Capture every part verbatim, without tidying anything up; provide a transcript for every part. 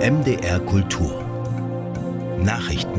M D R Kultur Nachrichten.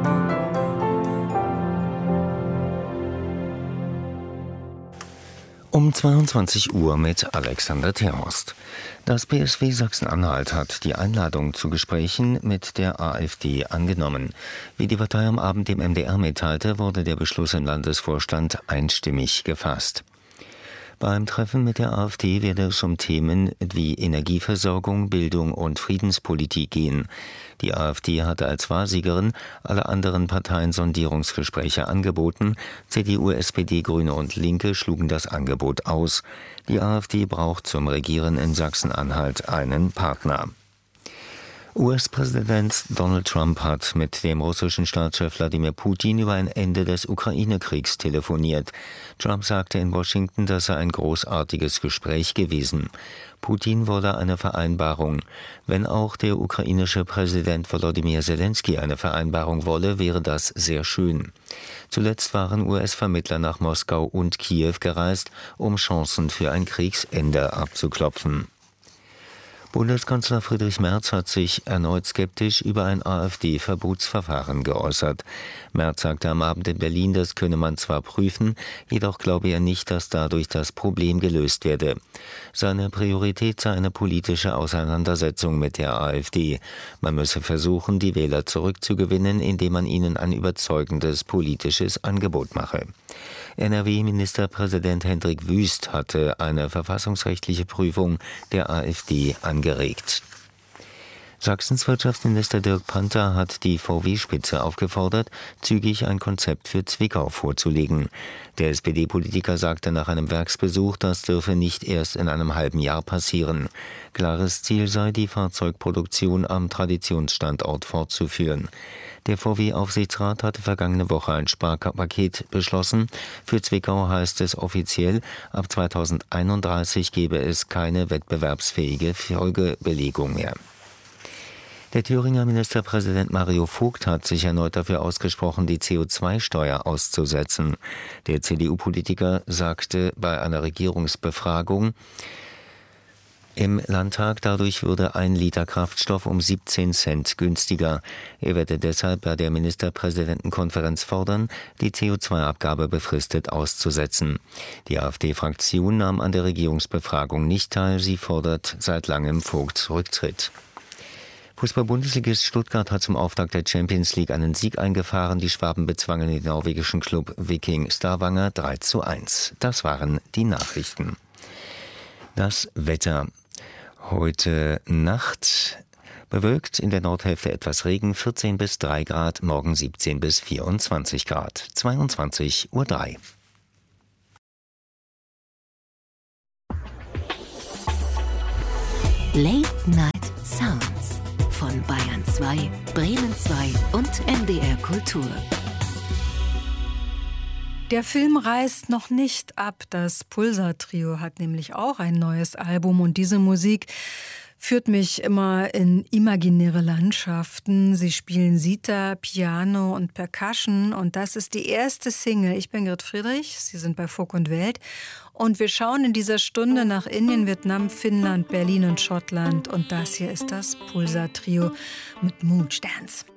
Um zweiundzwanzig Uhr mit Alexander Terhorst. Das B S W Sachsen-Anhalt hat die Einladung zu Gesprächen mit der AfD angenommen. Wie die Partei am Abend dem M D R mitteilte, wurde der Beschluss im Landesvorstand einstimmig gefasst. Beim Treffen mit der AfD werde es um Themen wie Energieversorgung, Bildung und Friedenspolitik gehen. Die AfD hatte als Wahlsiegerin alle anderen Parteien Sondierungsgespräche angeboten. C D U, S P D, Grüne und Linke schlugen das Angebot aus. Die AfD braucht zum Regieren in Sachsen-Anhalt einen Partner. U S-Präsident Donald Trump hat mit dem russischen Staatschef Wladimir Putin über ein Ende des Ukraine-Kriegs telefoniert. Trump sagte in Washington, das sei ein großartiges Gespräch gewesen. Putin wolle eine Vereinbarung. Wenn auch der ukrainische Präsident Volodymyr Zelensky eine Vereinbarung wolle, wäre das sehr schön. Zuletzt waren U S-Vermittler nach Moskau und Kiew gereist, um Chancen für ein Kriegsende abzuklopfen. Bundeskanzler Friedrich Merz hat sich erneut skeptisch über ein AfD-Verbotsverfahren geäußert. Merz sagte am Abend in Berlin, das könne man zwar prüfen, jedoch glaube er nicht, dass dadurch das Problem gelöst werde. Seine Priorität sei eine politische Auseinandersetzung mit der AfD. Man müsse versuchen, die Wähler zurückzugewinnen, indem man ihnen ein überzeugendes politisches Angebot mache. N R W-Ministerpräsident Hendrik Wüst hatte eine verfassungsrechtliche Prüfung der AfD angeregt. Sachsens Wirtschaftsminister Dirk Panther hat die V W-Spitze aufgefordert, zügig ein Konzept für Zwickau vorzulegen. Der S P D-Politiker sagte nach einem Werksbesuch, das dürfe nicht erst in einem halben Jahr passieren. Klares Ziel sei, die Fahrzeugproduktion am Traditionsstandort fortzuführen. Der V W-Aufsichtsrat hatte vergangene Woche ein Sparpaket beschlossen. Für Zwickau heißt es offiziell, ab zweitausendeinunddreißig gebe es keine wettbewerbsfähige Folgebelegung mehr. Der Thüringer Ministerpräsident Mario Vogt hat sich erneut dafür ausgesprochen, die C O zwei Steuer auszusetzen. Der C D U-Politiker sagte bei einer Regierungsbefragung im Landtag, dadurch würde ein Liter Kraftstoff um siebzehn Cent günstiger. Er werde deshalb bei der Ministerpräsidentenkonferenz fordern, die C O zwei Abgabe befristet auszusetzen. Die AfD-Fraktion nahm an der Regierungsbefragung nicht teil. Sie fordert seit langem Vogts Rücktritt. Fußball-Bundesligist Stuttgart hat zum Auftakt der Champions League einen Sieg eingefahren. Die Schwaben bezwangen den norwegischen Club Viking Stavanger drei zu eins. Das waren die Nachrichten. Das Wetter. Heute Nacht bewölkt, in der Nordhälfte etwas Regen, vierzehn bis drei Grad, morgen siebzehn bis vierundzwanzig Grad, zweiundzwanzig Uhr drei. Late Night Sounds von Bayern zwei, Bremen zwei und M D R Kultur. Der Film reißt noch nicht ab. Das Pulsar-Trio hat nämlich auch ein neues Album und diese Musik führt mich immer in imaginäre Landschaften. Sie spielen Sitar, Piano und Percussion und das ist die erste Single. Ich bin Grit Friedrich, Sie sind bei Folk und Welt und wir schauen in dieser Stunde nach Indien, Vietnam, Finnland, Berlin und Schottland und das hier ist das Pulsar-Trio mit Mood Dance.